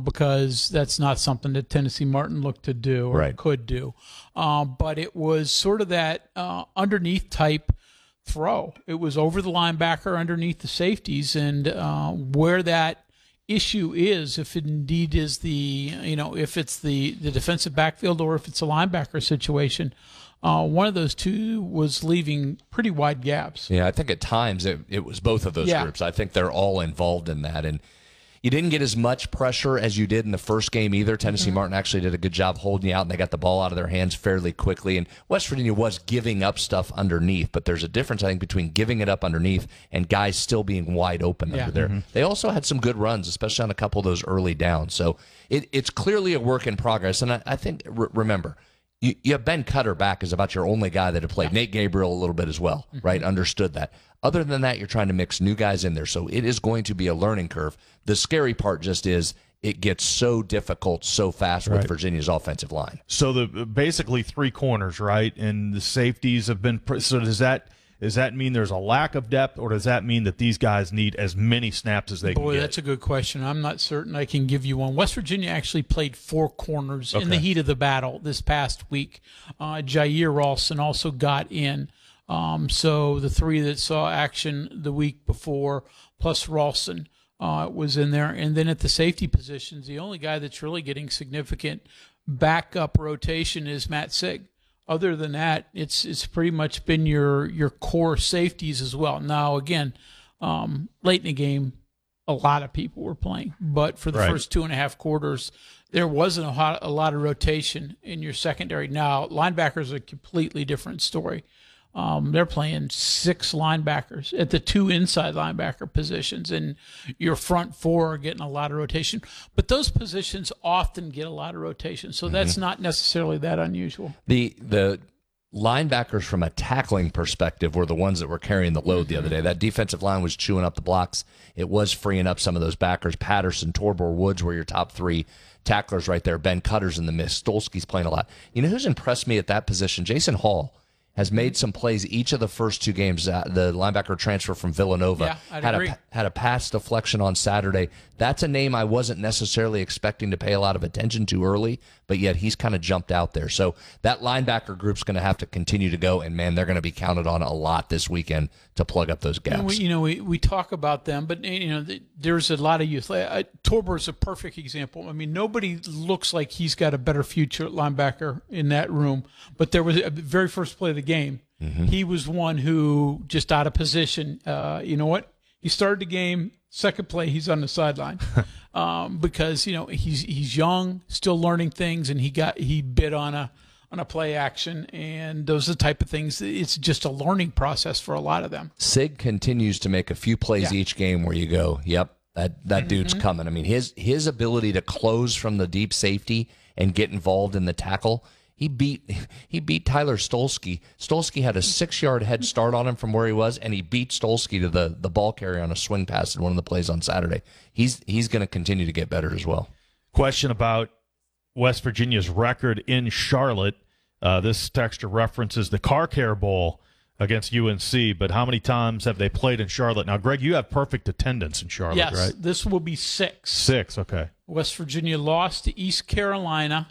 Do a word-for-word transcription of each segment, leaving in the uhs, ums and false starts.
because that's not something that Tennessee Martin looked to do or Right. could do. Um, but it was sort of that uh, underneath type throw. It was over the linebacker underneath the safeties, and uh, where that issue is, if it indeed is the, you know, if it's the, the defensive backfield or if it's a linebacker situation, uh, one of those two was leaving pretty wide gaps. Yeah, I think at times it, it was both of those Yeah. groups. I think they're all involved in that. And you didn't get as much pressure as you did in the first game either. Tennessee Mm-hmm. Martin actually did a good job holding you out, and they got the ball out of their hands fairly quickly. And West Virginia was giving up stuff underneath, but there's a difference, I think, between giving it up underneath and guys still being wide open Yeah. under there. Mm-hmm. They also had some good runs, especially on a couple of those early downs. So it, it's clearly a work in progress. And I, I think, re- remember, you, you have Ben Cutter back as about your only guy that had played. Nate Gabriel a little bit as well, Mm-hmm. right? Understood that. Other than that, you're trying to mix new guys in there. So it is going to be a learning curve. The scary part just is it gets so difficult so fast with Right. Virginia's offensive line. So the basically three corners, right? And the safeties have been. So does that does that mean there's a lack of depth, or does that mean that these guys need as many snaps as they Boy, can get? that's a good question. I'm not certain I can give you one. West Virginia actually played four corners in the Okay. heat of the battle this past week. Uh, Jair Ralston also got in. Um, so the three that saw action the week before, plus Ralston, uh, was in there. And then at the safety positions, the only guy that's really getting significant backup rotation is Matt Sig. Other than that, it's it's pretty much been your your core safeties as well. Now, again, um, late in the game, a lot of people were playing, but for the Right. first two and a half quarters, there wasn't a, hot, a lot of rotation in your secondary. Now, linebackers are a completely different story. Um, they're playing six linebackers at the two inside linebacker positions, and your front four are getting a lot of rotation. But those positions often get a lot of rotation, so that's not necessarily that unusual. The the linebackers from a tackling perspective were the ones that were carrying the load the other day. That defensive line was chewing up the blocks. It was freeing up some of those backers. Patterson, Torbor, Woods were your top three tacklers right there. Ben Cutter's in the mist. Stolsky's playing a lot. You know who's impressed me at that position? Jason Hall has made some plays each of the first two games. Uh, the linebacker transfer from Villanova Yeah, I'd had agree. a had a pass deflection on Saturday. That's a name I wasn't necessarily expecting to pay a lot of attention to early, but yet he's kind of jumped out there. So that linebacker group's going to have to continue to go, and man, they're going to be counted on a lot this weekend to plug up those gaps. And we, you know, we, we talk about them, but you know, the, there's a lot of youth. Uh, Torber is a perfect example. I mean, nobody looks like he's got a better future at linebacker in that room. But there was a very first play of the game. Mm-hmm. He was one who just out of position. Uh, you know what? He started the game. Second play, he's on the sideline um, because you know he's he's young, still learning things, and he got he bit on a. on a play action, and those are the type of things. It's just a learning process for a lot of them. Sig continues to make a few plays Yeah. each game where you go, yep, that, that dude's coming. I mean, his his ability to close from the deep safety and get involved in the tackle, he beat he beat Tyler Stolsky. Stolsky had a six-yard head start on him from where he was, and he beat Stolsky to the, the ball carrier on a swing pass in one of the plays on Saturday. He's, he's going to continue to get better as well. Question about West Virginia's record in Charlotte. Uh, this texture references the Car Care Bowl against U N C, but how many times have they played in Charlotte? Now, Greg, you have perfect attendance in Charlotte, Yes, right? this will be six. Six, okay. West Virginia lost to East Carolina,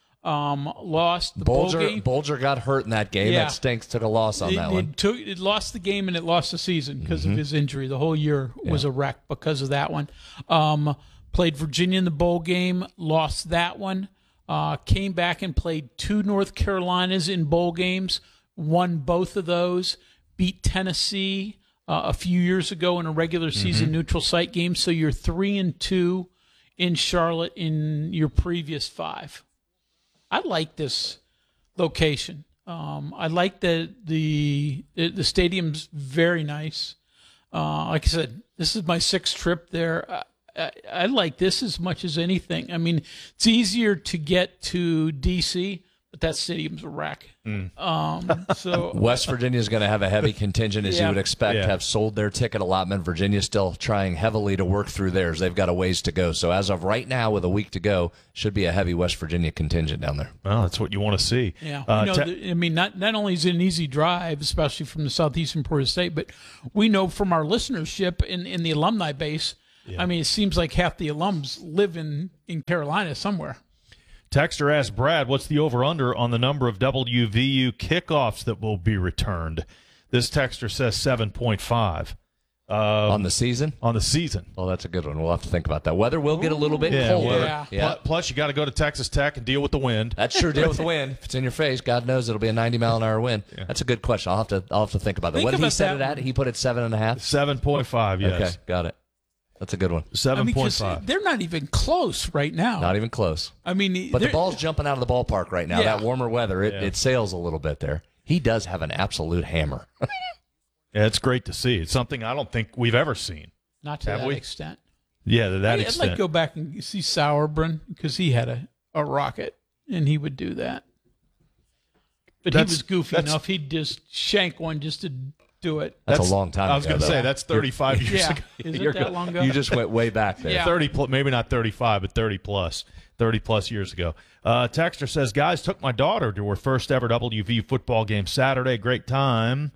um, lost the bowl Bolger, game. Bolger got hurt in that game. Yeah. That stinks. Took a loss on it, that it one. took it lost the game and it lost the season because Mm-hmm. of his injury. The whole year was a wreck because of that one. Um, played Virginia in the bowl game, lost that one. Uh, came back and played two North Carolinas in bowl games, won both of those, beat Tennessee uh, a few years ago in a regular season neutral site game. So you're three and two in Charlotte in your previous five. I like this location. Um, I like the the the stadium's very nice. Uh, like I said, this is my sixth trip there. I, I, I like this as much as anything. I mean, it's easier to get to D C, but that stadium's a wreck. Um, so West Virginia is going to have a heavy contingent, as Yeah. you would expect, Yeah. have sold their ticket allotment. Virginia's still trying heavily to work through theirs. They've got a ways to go. So as of right now, with a week to go, should be a heavy West Virginia contingent down there. Well, that's what you want to see. yeah, Uh, you know, te- the- I mean, not not only is it an easy drive, especially from the southeastern part of the state, but we know from our listenership in in the alumni base. Yeah. I mean, it seems like half the alums live in, in Carolina somewhere. Texter asked Brad, what's the over-under on the number of W V U kickoffs that will be returned? This texter says seven point five. Um, on the season? On the season. Well, that's a good one. We'll have to think about that. Weather will get a little bit Yeah, colder. weather. Yeah. Yeah. Pl- Plus, you got to go to Texas Tech and deal with the wind. That's sure deal with the wind. If it's in your face, God knows it'll be a ninety mile an hour wind. Yeah. That's a good question. I'll have to I'll have to think about that. Think What did he about set that it at? He put it seven and a half. seven point five, yes. Okay, got it. That's a good one. I mean, seven point 'cause five. they're not even close right now. Not even close. I mean, But the they're- ball's jumping out of the ballpark right now. Yeah. That warmer weather, it, Yeah. it sails a little bit there. He does have an absolute hammer. Yeah, it's great to see. It's something I don't think we've ever seen. not to Have that we? extent. Yeah, to that I'd extent. like to go back and see Sauerbrunn because he had a, a rocket and he would do that. But That's- he was goofy that's- enough. He'd just shank one just to do it. That's, a long time I was ago. going to though. say, that's thirty-five years Yeah. ago. Is You're it that go- long ago? You just went way back there. Yeah. thirty, pl- maybe not thirty-five, but thirty plus. thirty plus years ago. Uh, Texter says, guys, took my daughter to her first ever W V U football game Saturday. Great time,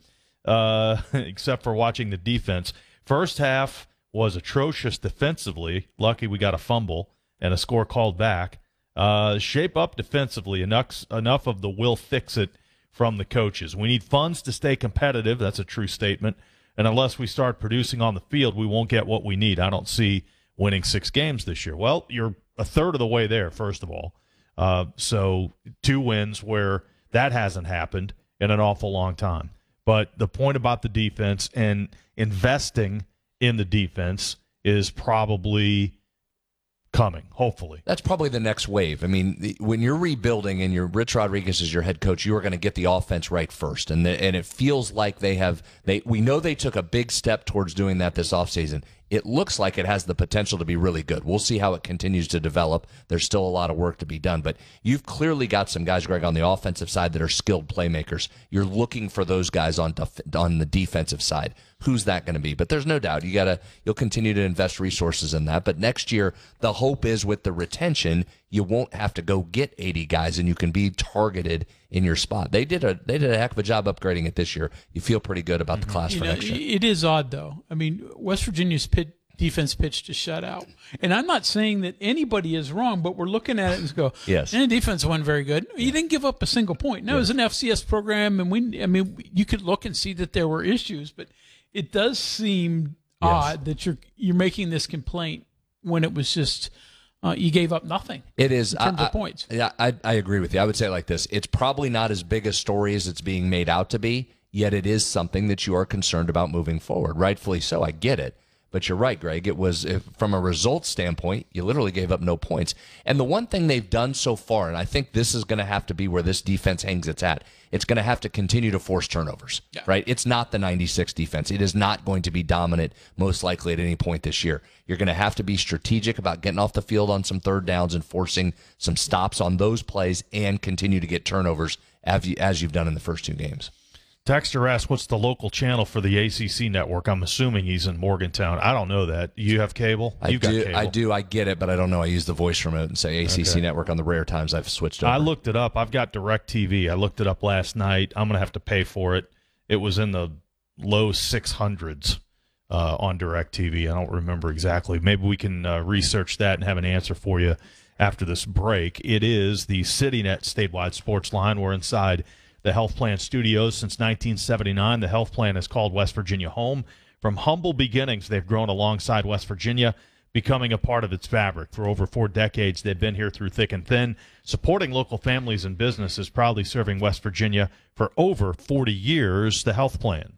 uh, except for watching the defense. First half was atrocious defensively. Lucky we got a fumble and a score called back. Uh, shape up defensively. Enough, enough of the will fix it from the coaches. We need funds to stay competitive. That's a true statement. And unless we start producing on the field, we won't get what we need. I don't see winning six games this year. Well, you're a third of the way there, first of all. Uh, so two wins where that hasn't happened in an awful long time. But the point about the defense and investing in the defense is probably coming, hopefully. That's probably the next wave. I mean, the, when you're rebuilding and you're Rich Rodriguez is your head coach, you are going to get the offense right first. And the, and it feels like they have they we know they took a big step towards doing that this offseason. It looks like it has the potential to be really good. We'll see how it continues to develop. There's still a lot of work to be done, but you've clearly got some guys, Greg, on the offensive side that are skilled playmakers. You're looking for those guys on def- on the defensive side. Who's that going to be? But there's no doubt you gotta you'll continue to invest resources in that. But next year, the hope is with the retention, you won't have to go get eighty guys, and you can be targeted in your spot. They did a they did a heck of a job upgrading it this year. You feel pretty good about the class You for know, next year. it is odd, though. I mean, West Virginia's pit defense pitched a shutout. And I'm not saying that anybody is wrong, but we're looking at it and go, Yes. and the defense wasn't very good. You didn't give up a single point. No, it was an F C S program, and we, I mean, you could look and see that there were issues, but it does seem Yes. odd that you're you're making this complaint when it was just uh, you gave up nothing. It is in terms I, of points. I, yeah, I, I agree with you. I would say it like this: it's probably not as big a story as it's being made out to be. Yet it is something that you are concerned about moving forward. Rightfully so. I get it. But you're right, Greg. It was, if, from a results standpoint, you literally gave up no points. And the one thing they've done so far, and I think this is going to have to be where this defense hangs its hat, it's going to have to continue to force turnovers, Yeah. right? It's not the ninety-six defense. It is not going to be dominant, most likely, at any point this year. You're going to have to be strategic about getting off the field on some third downs and forcing some stops on those plays and continue to get turnovers as, you, as you've done in the first two games. Texter asks, what's the local channel for the A C C network? I'm assuming he's in Morgantown. I don't know that. You have cable? I You've do, got cable. I do. I get it, but I don't know. I use the voice remote and say A C C Okay. Network on the rare times I've switched over. I looked it up. I've got DirecTV. I looked it up last night. I'm going to have to pay for it. It was in the low six hundreds uh, on DirecTV. I don't remember exactly. Maybe we can uh, research that and have an answer for you after this break. It is the CityNet statewide sports line. We're inside the Health Plan Studios since nineteen seventy-nine. The Health Plan has called West Virginia home. From humble beginnings, they've grown alongside West Virginia, becoming a part of its fabric. For over four decades, they've been here through thick and thin, supporting local families and businesses, proudly serving West Virginia for over forty years. The Health Plan.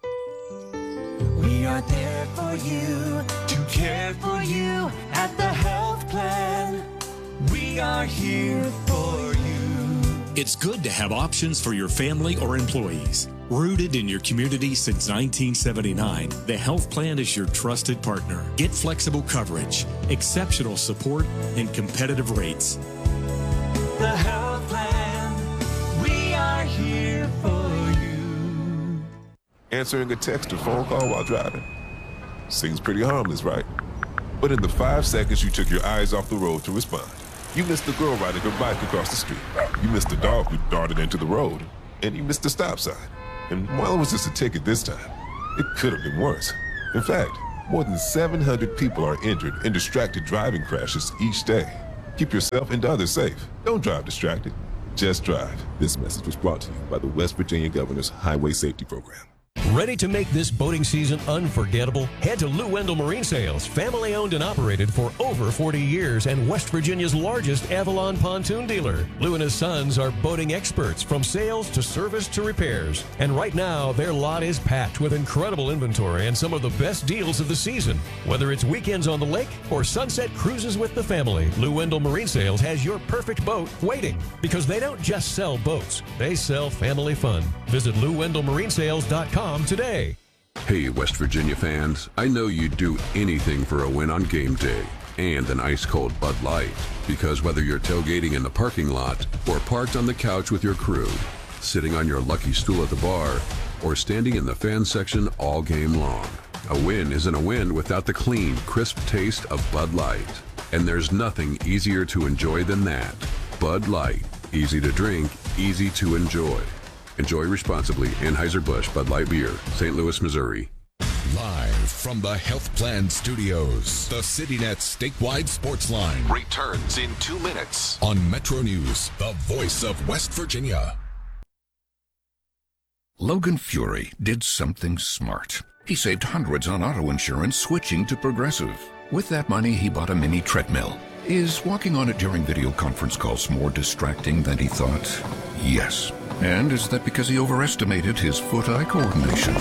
We are there for you, to care for you at the Health Plan. We are here for you. It's good to have options for your family or employees. Rooted in your community since nineteen seventy-nine, the Health Plan is your trusted partner. Get flexible coverage, exceptional support, and competitive rates. The Health Plan, we are here for you. Answering a text or phone call while driving. Seems pretty harmless, right? But in the five seconds you took your eyes off the road to respond, you missed the girl riding her bike across the street. You missed the dog who darted into the road. And you missed the stop sign. And while it was just a ticket this time, it could have been worse. In fact, More than seven hundred people are injured in distracted driving crashes each day. Keep yourself and others safe. Don't drive distracted. Just drive. This message was brought to you by the West Virginia Governor's Highway Safety Program. Ready to make this boating season unforgettable? Head to Lou Wendell Marine Sales, family owned and operated for over forty years and West Virginia's largest Avalon pontoon dealer. Lou and his sons are boating experts from sales to service to repairs. And right now, their lot is packed with incredible inventory and some of the best deals of the season. Whether it's weekends on the lake or sunset cruises with the family, Lou Wendell Marine Sales has your perfect boat waiting, because they don't just sell boats, they sell family fun. Visit Lou Wendell Marine Sales dot com today. Hey, West Virginia fans, I know you'd do anything for a win on game day and an ice-cold Bud Light, because whether you're tailgating in the parking lot or parked on the couch with your crew, sitting on your lucky stool at the bar, or standing in the fan section all game long, a win isn't a win without the clean, crisp taste of Bud Light. And there's nothing easier to enjoy than that. Bud Light. Easy to drink, easy to enjoy. Enjoy responsibly. Anheuser-Busch Bud Light Beer, Saint Louis, Missouri. Live from the Health Plan Studios, the CityNet statewide sports line returns in two minutes on Metro News, the voice of West Virginia. Logan Fury did something smart. He saved hundreds on auto insurance switching to Progressive. With that money, he bought a mini treadmill. Is walking on it during video conference calls more distracting than he thought? Yes. And is that because he overestimated his foot-eye coordination?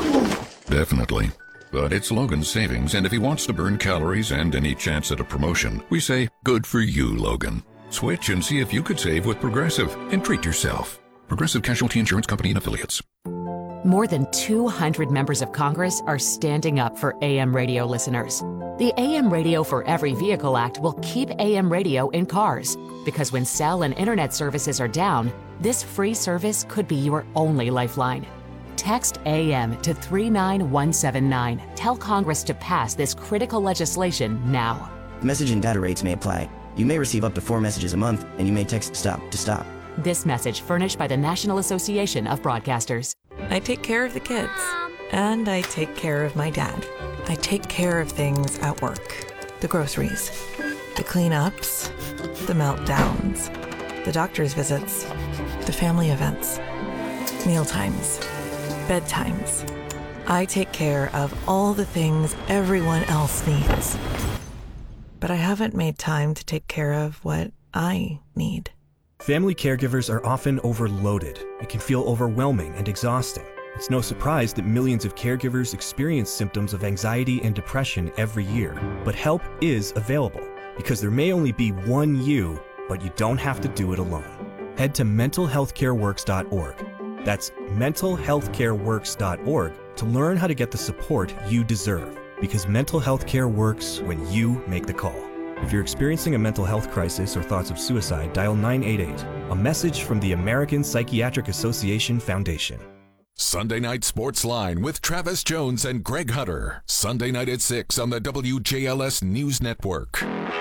Definitely. But it's Logan's savings, and if he wants to burn calories and any chance at a promotion, we say, good for you, Logan. Switch and see if you could save with Progressive and treat yourself. Progressive Casualty Insurance Company and Affiliates. More than two hundred members of Congress are standing up for A M radio listeners. The A M Radio for Every Vehicle Act will keep A M radio in cars, because when cell and internet services are down, this free service could be your only lifeline. Text A M to three nine one seven nine. Tell Congress to pass this critical legislation now. Message and data rates may apply. You may receive up to four messages a month, and you may text STOP to stop. This message furnished by the National Association of Broadcasters. I take care of the kids, and I take care of my dad. I take care of things at work. The groceries, the cleanups, the meltdowns, the doctor's visits, the family events, mealtimes, bedtimes. I take care of all the things everyone else needs. But I haven't made time to take care of what I need. Family caregivers are often overloaded. It can feel overwhelming and exhausting. It's no surprise that millions of caregivers experience symptoms of anxiety and depression every year. But help is available, because there may only be one you, but you don't have to do it alone. Head to mental health care works dot org. That's mental health care works dot org to learn how to get the support you deserve, because mental health care works when you make the call. If you're experiencing a mental health crisis or thoughts of suicide, dial nine eight eight. A message from the American Psychiatric Association Foundation. Sunday Night Sports Line with Travis Jones and Greg Hutter. Sunday night at six on the W J L S News Network.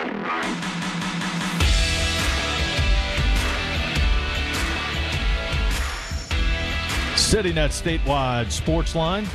CityNet statewide sports line.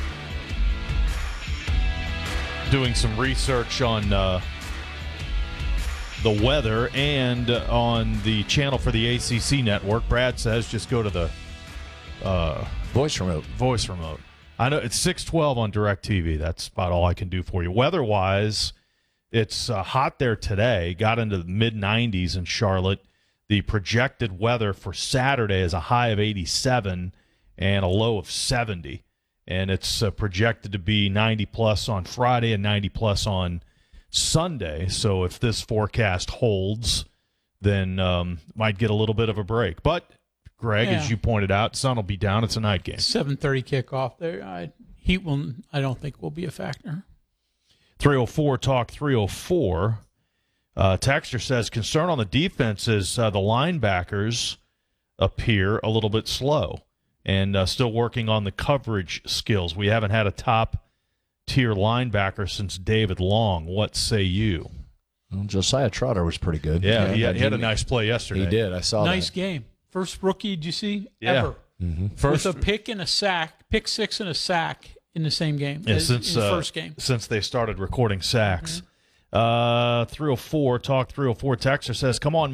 Doing some research on uh, the weather and on the channel for the A C C network. Brad says just go to the uh, voice remote. Voice remote. I know it's six twelve on DirecTV. That's about all I can do for you. Weather-wise, it's uh, hot there today. Got into the mid nineties in Charlotte. The projected weather for Saturday is a high of eighty-seven and a low of seventy. And it's uh, projected to be ninety plus on Friday and ninety plus on Sunday. So if this forecast holds, then um, might get a little bit of a break. But, Greg, yeah. as you pointed out, sun will be down. It's a night game. seven thirty kickoff there. I, heat will, I don't think, will be a factor. three oh four Talk three oh four. Uh, Texter says, concern on the defense is uh, the linebackers appear a little bit slow and uh, still working on the coverage skills. We haven't had a top-tier linebacker since David Long. What say you? Well, Josiah Trotter was pretty good. Yeah, yeah he, had, he had a nice play yesterday. He did. I saw nice that. game. First rookie, did you see? Yeah. Ever. Mm-hmm. First, with a pick and a sack, pick six and a sack in the same game yeah, as since in the uh, first game. since they started recording sacks. Mm-hmm. Uh, three oh four, talk three oh four texter says, come on,